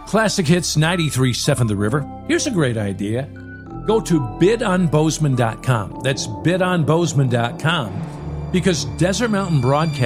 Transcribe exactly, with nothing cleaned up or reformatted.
Classic Hits ninety-three point seven The River. Here's a great idea. Go to bid on bozeman dot com. That's bid on bozeman dot com because Desert Mountain Broadcast